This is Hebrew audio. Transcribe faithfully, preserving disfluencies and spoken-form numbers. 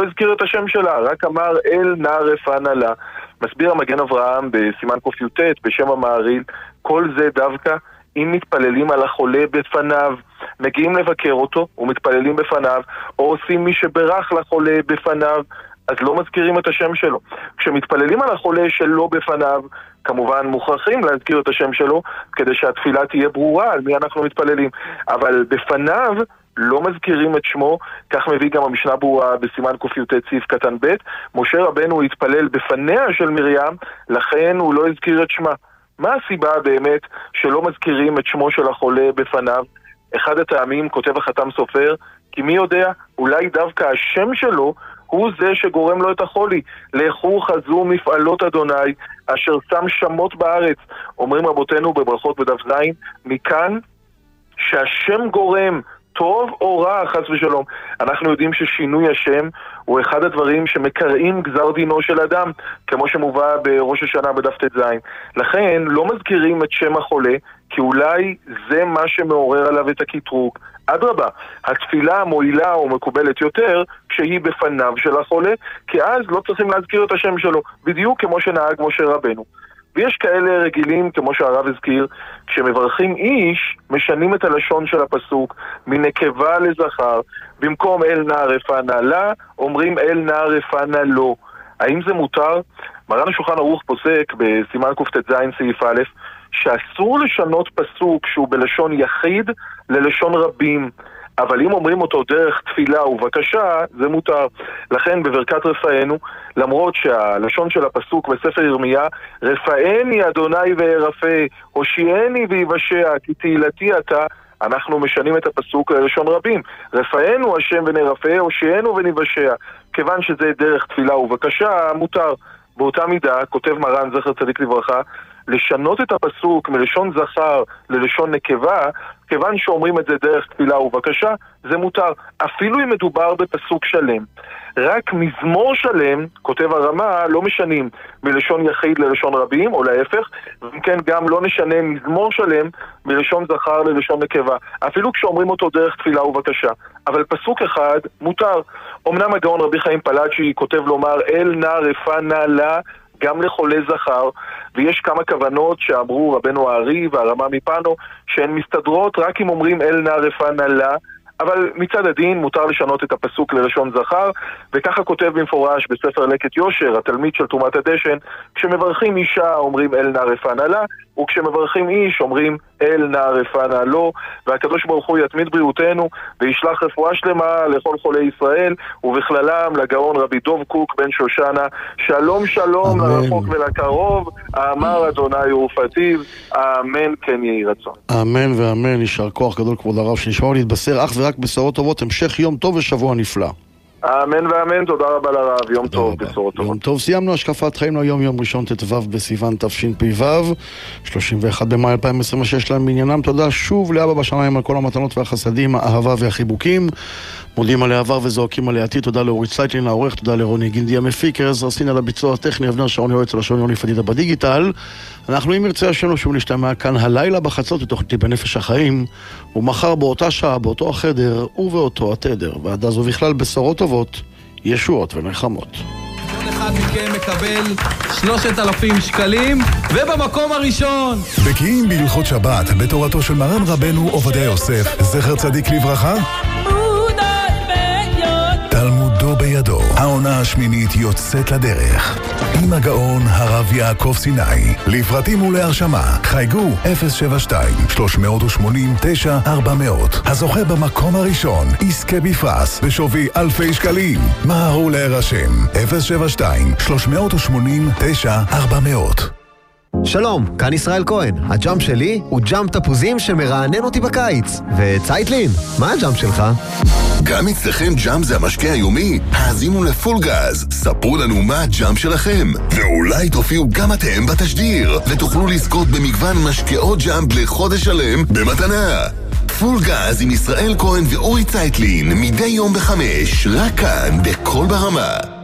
הזכיר את השם שלה, רק אמר אל נא רפא נא לה. מסביר המגן אברהם בסימן ק"ט בשם המעריל, כל זה דווקא אם מתפללים על החולה בפניו, מגיעים לבקר אותו ומתפללים בפניו, או עושים מי שברך לחולה בפניו, אז לא מזכירים את השם שלו. כשמתפללים על החולה שלא בפניו, כמובן מוכרחים להזכיר את השם שלו, כדי שהתפילה תהיה ברורה על מי אנחנו מתפללים. אבל בפניו לא מזכירים את שמו, כך מביא גם המשנה ברורה בסימן ק"ט סעיף קטן ב', משה רבנו התפלל בפניה של מרים, לכן הוא לא הזכיר את שמה. מה הסיבה באמת שלא מזכירים את שמו של החולה בפניו? אחד הטעמים, כותב החתם סופר, כי מי יודע, אולי דווקא השם שלו הוא זה שגורם לו את החולי. לכו חזו מפעלות אדוני, אשר שם שמות בארץ. אומרים רבותינו בברכות בדף זין, מכאן שהשם גורם, טוב או רע, חס ושלום. אנחנו יודעים ששינוי השם הוא אחד הדברים שמקראים גזר דינו של אדם, כמו שמובא בראש השנה בדף ט"ז. לכן לא מזכירים את שם החולה, כי אולי זה מה שמעורר עליו את הקטרוג. אדרבה, התפילה מועילה או מקובלת יותר כשהיא בפניו של החולה, כי אז לא צריכים להזכיר את השם שלו, בדיוק כמו שנהג משה רבנו. ויש כאלה רגילים, כמו שהרב הזכיר, כשמברכים איש, משנים את הלשון של הפסוק, מנקבה לזכר, במקום אל נא רפא נא לה, אומרים אל נא רפא נא לו. האם זה מותר? מרן השולחן ערוך פוסק בסימן ק"ז סעיף א', שאסור לשנות פסוק שהוא בלשון יחיד ללשון רבים, אבל אם אומרים אותו דרך תפילה ובקשה, זה מותר. לכן בברכת רפאנו, למרות שהלשון של הפסוק בספר ירמיה, רפאני אדוני וירפא, הושיעני ויבשע, כי תהילתי אתה, אנחנו משנים את הפסוק ללשון רבים. רפאנו השם ונרפא, הושיענו ונבשע. כיוון שזה דרך תפילה ובקשה, מותר. באותה מידה, כותב מרן זכר צדיק לברכה, לשנות את הפסוק מלשון זכר ללשון נקבה, כיוון שאומרים את זה דרך תפילה ובקשה, זה מותר. אפילו אם מדובר בפסוק שלם. רק מזמור שלם, כותב הרמה, לא משנים מלשון יחיד ללשון רבים, או להפך, וכן גם לא נשנה מזמור שלם מלשון זכר ללשון נקבה. אפילו כשאומרים אותו דרך תפילה ובקשה. אבל פסוק אחד מותר. אמנם הגאון רבי חיים פלאצ'י כותב לומר, אל נא רפא נא לה, גם לחולה זכר, ויש כמה כוונות שאמרו רבנו הארי והרמה מפנו, שהן מסתדרות רק אם אומרים אל נא רפא נא לה, אבל מצד הדין מותר לשנות את הפסוק ללשון זכר, וככה כותב במפורש בספר לקט יושר, התלמיד של תרומת הדשן, כשמברכים אישה אומרים אל נא רפא נא לה, וכשמברכים איש אומרים אל נא רפא נא לו, והקדוש ברוך הוא יתמיד בריאותנו וישלח רפואה שלמה לכל חולי ישראל, ובכללם לגאון רבי דוב קוק בן שושנה, שלום שלום אמן. לרחוק ולקרוב, אמר אדוני ורפאתיו, אמן כן יהי רצון. אמן ואמן, יישר כוח גדול כבוד הרב, שנשמעו להתבשר אך ורק בשורות טובות, המשך יום טוב ושבוע נפלא. אמן ואמן, תודה רבה לרב, יום טוב, בשורות טובות. יום טוב, סיימנו השקפת חיינו היום, יום ראשון ט"ו בסיוון תשפ"ו, שלושים ואחד במאי אלפיים עשרים ושש למניינם. תודה שוב לאבא בשמיים על כל המתנות והחסדים, האהבה והחיבוקים. מודים על העבר וזועקים על העתיד. תודה לאורית צייטלין העורך, תודה לרוני גינדי המפיק, ארז רסין על הביצוע הטכני, אבנר שרוני יועץ על השעון, יוני פדידה בדיגיטל. אנחנו אם ירצה השם שוב נשתמע כאן הלילה בחצות בתוכניתי בנפש החיים, ומחר באותה שעה, באותו החדר ובאותו התדר. ועד אז ובכלל בשורות טובות, ישועות ונחמות. כל אחד מכם מקבל שלושת אלפים שקלים, ובמקום הראשון בקיאים בהלכות שבת בתורתו של מרן רבנו עובדיה יוסף זכר צדיק לברכה, תלמודו בידו. העונה השמינית יוצאת לדרך עם הגאון הרב יעקב סיני. לפרטים ולהרשמה חייגו אפס שבע שתיים שלוש שמונה תשע ארבע מאות. הזוכה במקום הראשון יזכה בפרס בשווי אלפי שקלים. מהרו להירשם אפס שבע שתיים שלוש שמונה תשע ארבע מאות. שלום, כאן ישראל כהן. הג'אמפ שלי הוא ג'אמפ תפוזים שמרענן אותי בקיץ. וצייטלין, מה הג'אמפ שלך? גם אצלכם ג'אמפ זה המשקה היומי? האזינו לפול גז, ספרו לנו מה הג'אמפ שלכם, ואולי תופיעו גם אתם בתשדיר ותוכלו לזכות במגוון משקאות ג'אמפ לחודש שלם במתנה. פול גז עם ישראל כהן ואורי צייטלין מדי יום בחמש, רק כאן בכל ברמה.